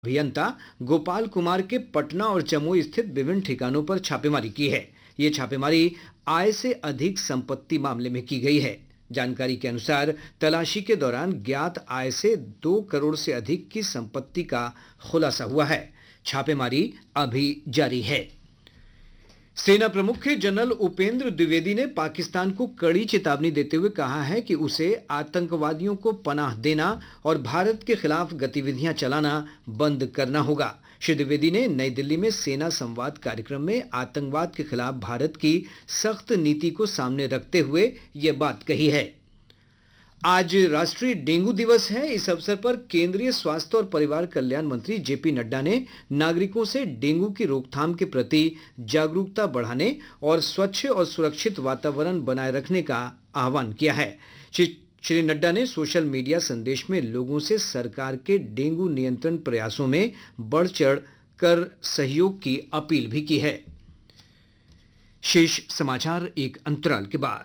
अभियंता गोपाल कुमार के पटना और जमुई स्थित विभिन्न ठिकानों पर छापेमारी की है। ये छापेमारी आय से अधिक संपत्ति मामले में की गई है। जानकारी के अनुसार तलाशी के दौरान ज्ञात आय से 2 करोड़ से अधिक की संपत्ति का खुलासा हुआ है। छापेमारी अभी जारी है। सेना प्रमुख जनरल उपेंद्र द्विवेदी ने पाकिस्तान को कड़ी चेतावनी देते हुए कहा है कि उसे आतंकवादियों को पनाह देना और भारत के खिलाफ गतिविधियां चलाना बंद करना होगा। श्री द्विवेदी ने नई दिल्ली में सेना संवाद कार्यक्रम में आतंकवाद के खिलाफ भारत की सख्त नीति को सामने रखते हुए ये बात कही है। आज राष्ट्रीय डेंगू दिवस है। इस अवसर पर केंद्रीय स्वास्थ्य और परिवार कल्याण मंत्री जेपी नड्डा ने नागरिकों से डेंगू की रोकथाम के प्रति जागरूकता बढ़ाने और स्वच्छ और सुरक्षित वातावरण बनाए रखने का आह्वान किया है। श्री नड्डा ने सोशल मीडिया संदेश में लोगों से सरकार के डेंगू नियंत्रण प्रयासों में बढ़ चढ़ कर सहयोग की अपील भी की है। शेष समाचार एक अंतराल के बाद।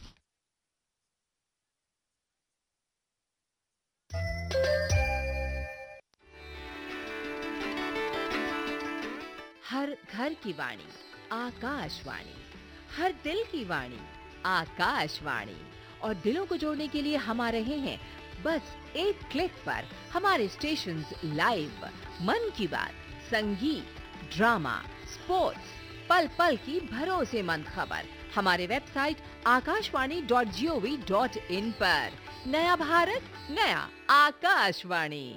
हर घर की वाणी आकाशवाणी, हर दिल की वाणी आकाशवाणी। और दिलों को जोड़ने के लिए हम आ रहे हैं बस एक क्लिक पर। हमारे स्टेशंस लाइव, मन की बात, संगीत, ड्रामा, स्पोर्ट्स, पल पल की भरोसेमंद खबर हमारे वेबसाइट akashwani.gov.in पर। नया भारत, नया आकाशवाणी।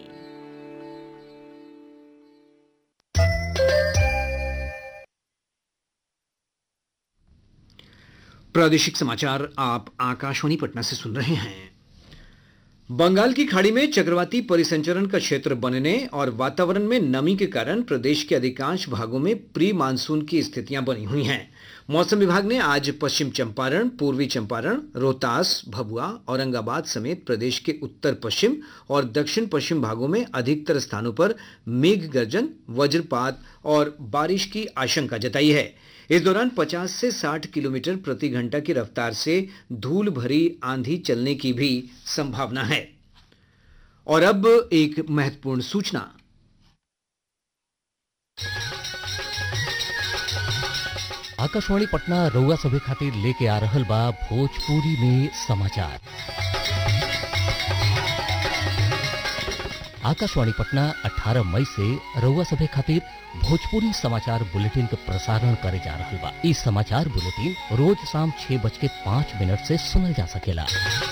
प्रादेशिक समाचार आप आकाशवाणी पटना से सुन रहे हैं। बंगाल की खाड़ी में चक्रवाती परिसंचरण का क्षेत्र बनने और वातावरण में नमी के कारण प्रदेश के अधिकांश भागों में प्री मानसून की स्थितियां बनी हुई हैं। मौसम विभाग ने आज पश्चिम चंपारण, पूर्वी चंपारण, रोहतास, भभुआ, औरंगाबाद समेत प्रदेश के उत्तर पश्चिम और दक्षिण पश्चिम भागों में अधिकतर स्थानों पर मेघ गर्जन, वज्रपात और बारिश की आशंका जताई है। इस दौरान 50 से 60 किलोमीटर प्रति घंटा की रफ्तार से धूल भरी आंधी चलने की भी संभावना है। और अब एक महत्वपूर्ण सूचना। आकाशवाणी पटना रउआ सभे खातिर लेके आ रहल बा भोजपुरी में समाचार। आकाशवाणी पटना 18 मई से रउआ सभे खातिर भोजपुरी समाचार बुलेटिन के प्रसारण करे जा रहल बा। इस समाचार बुलेटिन रोज शाम 6:05 से सुनल जा सकेला।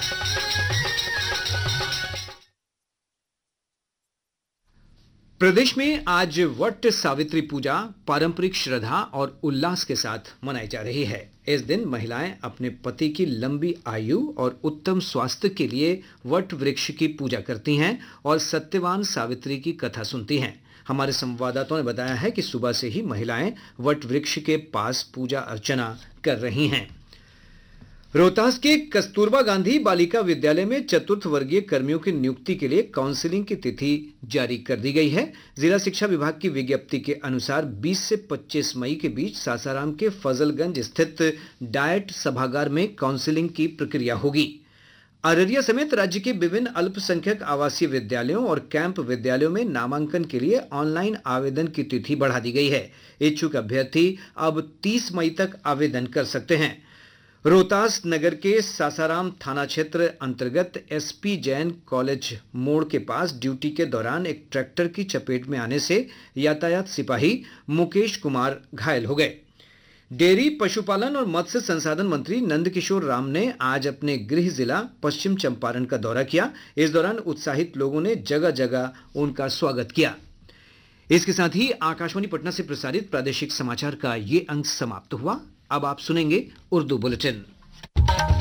प्रदेश में आज वट सावित्री पूजा पारंपरिक श्रद्धा और उल्लास के साथ मनाई जा रही है। इस दिन महिलाएं अपने पति की लंबी आयु और उत्तम स्वास्थ्य के लिए वट वृक्ष की पूजा करती हैं और सत्यवान सावित्री की कथा सुनती हैं। हमारे संवाददाताओं ने बताया है कि सुबह से ही महिलाएं वट वृक्ष के पास पूजा अर्चना कर रही हैं। रोहतास के कस्तूरबा गांधी बालिका विद्यालय में चतुर्थ वर्गीय कर्मियों की नियुक्ति के लिए काउंसलिंग की तिथि जारी कर दी गई है। जिला शिक्षा विभाग की विज्ञप्ति के अनुसार 20 से 25 मई के बीच सासाराम के फजलगंज स्थित डायट सभागार में काउंसलिंग की प्रक्रिया होगी। अररिया समेत राज्य के विभिन्न अल्पसंख्यक आवासीय विद्यालयों और कैंप विद्यालयों में नामांकन के लिए ऑनलाइन आवेदन की तिथि बढ़ा दी गई है। इच्छुक अभ्यर्थी अब 30 मई तक आवेदन कर सकते हैं। रोहतास नगर के सासाराम थाना क्षेत्र अंतर्गत एसपी जैन कॉलेज मोड़ के पास ड्यूटी के दौरान एक ट्रैक्टर की चपेट में आने से यातायात सिपाही मुकेश कुमार घायल हो गए। डेयरी, पशुपालन और मत्स्य संसाधन मंत्री नंदकिशोर राम ने आज अपने गृह जिला पश्चिम चंपारण का दौरा किया। इस दौरान उत्साहित लोगों ने जगह जगह उनका स्वागत किया। इसके साथ ही आकाशवाणी पटना से प्रसारित प्रादेशिक समाचार का ये अंक समाप्त हुआ। अब आप सुनेंगे उर्दू बुलेटिन।